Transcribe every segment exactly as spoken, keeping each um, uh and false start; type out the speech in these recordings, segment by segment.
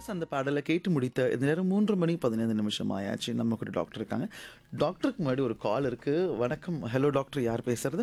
S அந்த பாடலை கேட்டு முடித்த இந்த நேரம் மூன்று மணி பதினைந்து நிமிஷம் ஆயாச்சு. நம்ம கூட டாக்டர் இருக்காங்க. டாக்டருக்கு முன்னாடி ஒரு கால் இருக்கு. வணக்கம். ஹலோ டாக்டர், யார் பேசுறது?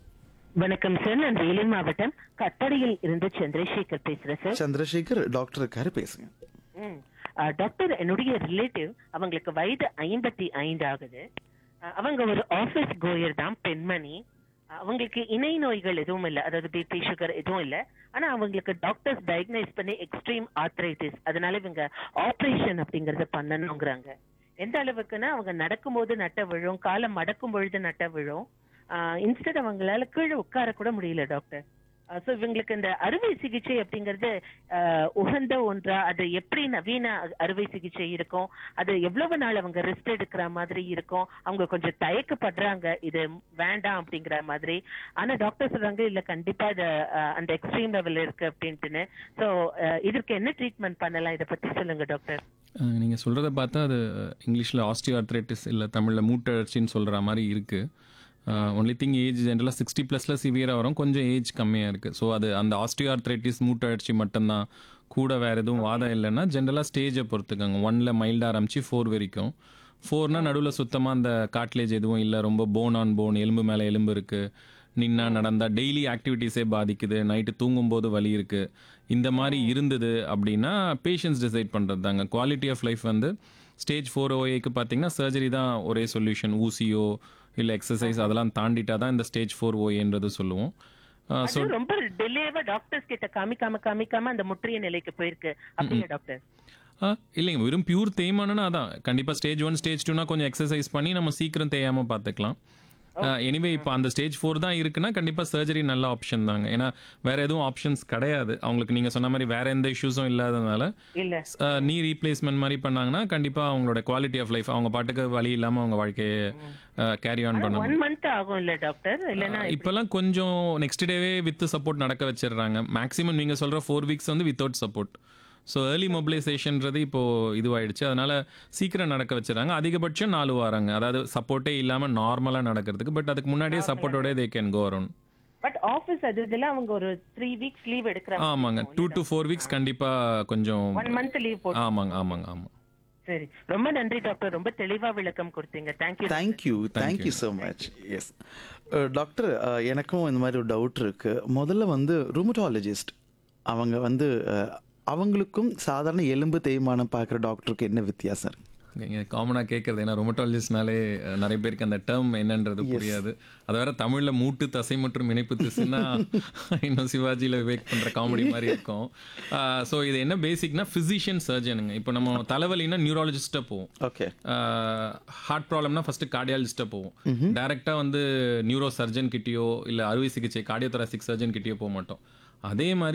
வணக்கம் சார், நான் வேலூர் மாவட்டம் கட்டடியில் இருந்து சந்திரசேகர் பேசுறேன் சார். சந்திரசேகர் டாக்டர் இருக்காரு, பேசுங்க. ம். ஆ, டாக்டர், என்னுடைய ரிலேட்டிவ், அவங்களுக்கு வயது ஐம்பத்தி ஐந்து ஆகுது. ஆ, அவங்க ஒரு ஆபீஸ் கோயர் தான், பெண்மணி. ஆ, அவங்களுக்கு இணை நோய்கள் எதுவும் இல்லை, அதாவது பிபி சுகர் எதுவும் இல்லை. ஆனா அவங்களுக்கு டாக்டர்ஸ் டயக்னைஸ் பண்ணி எக்ஸ்ட்ரீம் ஆர்த்ரைட்டிஸ், அதனால இவங்க ஆபரேஷன் அப்படிங்கறத பண்ணணுங்கிறாங்க. எந்த அளவுக்குன்னா, அவங்க நடக்கும்போது நட்ட விழும், காலை மடக்கும் பொழுது நட்ட விழும். இன்ஸ்டெட் அவங்களால கீழே உட்கார கூட முடியல டாக்டர். ஸோ இவங்களுக்கு இந்த அறுவை சிகிச்சை அப்படிங்கிறது ஆஹ், உகந்த ஒன்றா? அது எப்படி நவீன அ- அறுவை சிகிச்சை இருக்கும்? அது எவ்வளவு நாள் அவங்க ரெஸ்ட் எடுக்கிற மாதிரி இருக்கும்? அவங்க கொஞ்சம் தயக்கப்படுறாங்க, இது வேண்டாம் அப்படிங்கிற மாதிரி. ஆனா டாக்டர் சொல்றாங்க, இல்ல கண்டிப்பா இது ஆஹ், அந்த எக்ஸ்ட்ரீம் லெவல் இருக்கு அப்படின்ட்டுன்னு. ஸோ இதற்கு என்ன ட்ரீட்மெண்ட் பண்ணலாம்? இதை பத்தி சொல்லுங்க டாக்டர். நீங்கள் சொல்கிறத பார்த்தா அது இங்கிலீஷில் ஆஸ்டியோஆர்த்ரைட்டிஸ் இல்லை தமிழில் மூட்டழற்சின்னு சொல்கிற மாதிரி இருக்குது. ஒன்லி திங் ஏஜ் ஜென்ரலாக சிக்ஸ்டி ப்ளஸில் சிவியராக வரும், கொஞ்சம் ஏஜ் கம்மியாக இருக்குது. ஸோ அது அந்த ஆஸ்டியோஆர்த்ரைட்டிஸ் மூட்டழற்சி மட்டும்தான், கூட வேறு எதுவும் வாதம் இல்லைன்னா ஜென்ரலாக ஸ்டேஜை பொறுத்துக்கோங்க. ஒன்னில் மைல்டாக ஆரம்பிச்சு ஃபோர் வரைக்கும். ஃபோர்னா நடுவில் சுத்தமாக அந்த காட்லேஜ் எதுவும் இல்லை, ரொம்ப போன் ஆன் போன், எலும்பு மேலே எலும்பு இருக்குது, நின்னா நடந்தா டெய்லி ஆக்டிவிட்டீஸே பாதிக்குது, நைட்டு தூங்கும்போது வலி இருக்குது, இந்த மாதிரி இருந்தது அப்படின்னா பேஷண்ட்ஸ் டிசைட் பண்ணுறது தாங்க. குவாலிட்டி ஆஃப் லைஃப் வந்து ஸ்டேஜ் ஃபோர் ஓஏக்கு பார்த்தீங்கன்னா சர்ஜரி தான் ஒரே சொல்யூஷன். ஊசியோ இல்லை எக்ஸசைஸ் அதெல்லாம் தாண்டிட்டா தான் இந்த ஸ்டேஜ் ஃபோர் ஓஏன்றது சொல்லுவோம். ஸோ அது ரொம்ப டிலேவா டாக்டர்ஸ் கிட்ட காமிக்காம காமிக்காம அந்த முற்றிய நிலைக்கு போயிருக்கு அப்படிங்க டாக்டர். இல்லைங்க, வெறும் பியூர் தேய்மானம்னா அதான் கண்டிப்பாக ஸ்டேஜ் ஒன் ஸ்டேஜ் டூனா கொஞ்சம் எக்ஸசைஸ் பண்ணி நம்ம சீக்கிரம் தேயாமல் பார்த்துக்கலாம். எனிவே இப்போ அந்த ஸ்டேஜ் ஃபோர் தான் இருக்குன்னா கண்டிப்பாக சர்ஜரி நல்ல ஆப்ஷன் தாங்க. ஏன்னா வேற எதுவும் ஆப்ஷன்ஸ் கிடையாது அவங்களுக்கு. நீங்கள் சொன்ன மாதிரி வேற எந்த இஷ்யூஸும் இல்லாததுனால இல்ல நீ ரீப்ளேஸ்மெண்ட் மாதிரி பண்ணாங்கன்னா கண்டிப்பாக அவங்களோட குவாலிட்டி ஆஃப் லைஃப், அவங்க பாட்டுக்கு வழி இல்லாமல் அவங்க வாழ்க்கையை கேரி ஆன் பண்ணணும். ஒன் மந்த் ஆகும் இல்ல டாக்டர்? இல்லைன்னா இப்போல்லாம் கொஞ்சம் நெக்ஸ்ட் டேவே வித் சப்போர்ட் நடக்க வச்சிடுறாங்க. மேக்ஸிமம் நீங்கள் சொல்கிற ஃபோர் வீக்ஸ் வந்து வித்தவுட் சப்போர்ட். ஸோ ஏர்லி மொபிலைசேஷன்றது இப்போது இதுவாயிடுச்சு, அதனால் சீக்கிரம் நடக்க வச்சுறாங்க. அதிகபட்சம் நாலு வாரங்க, அதாவது சப்போர்ட்டே இல்லாமல் நார்மலாக நடக்கிறதுக்கு. பட் அதுக்கு முன்னாடியே சப்போர்ட்டோட they can go around. But office அது இதெல்லாம் அவங்க ஒரு த்ரீ வீக்ஸ் லீவ் எடுக்கிறாங்க. ஆமாங்க, டூ டு ஃபோர் வீக்ஸ் கண்டிப்பாக கொஞ்சம். ஒன் மந்த் லீவ் போட்டு. ஆமாங்க ஆமாங்க ஆமாம். சரி, ரொம்ப நன்றி டாக்டர், ரொம்ப தெளிவா விளக்கம் கொடுத்தீங்க. Thank you. Thank you thank you so much. Yes doctor, எனக்கும் இந்த மாதிரி ஒரு டவுட் இருக்குது. முதல்ல வந்து ருமட்டாலஜிஸ்ட் அவங்க வந்து அஹ், அவங்களுக்கும் சாதாரண எலும்பு தேய்மானம் பார்க்குற டாக்டருக்கு என்ன வித்தியாசம் இருக்கு? நீங்கள் காமனாக கேட்குறது, ஏன்னா ரொமட்டாலஜிஸ்ட்னாலே நிறைய பேருக்கு அந்த டேர்ம் என்னன்றது புரியாது. அது வேற தமிழில் மூட்டு தசை மற்றும் இணைப்பு திசுன்னா இன்னும் சிவாஜியில் விவேக் பண்ணுற காமெடி மாதிரி இருக்கும். ஸோ இது என்ன பேசிக்னா ஃபிசிஷியன் சர்ஜனுங்க. இப்போ நம்ம தலைவலின்னா நியூராலஜிஸ்ட்டாக போவோம். ஓகே. ஹார்ட் ப்ராப்ளம்னா ஃபஸ்ட்டு கார்டியாலஜிஸ்ட்டாக போவோம். டேரெக்டாக வந்து நியூரோ சர்ஜன் கிட்டேயோ இல்லை அறுவை சிகிச்சை கார்டியோதொராசிக் சர்ஜன் கிட்டேயோ போக மாட்டோம். அதே மாதிரி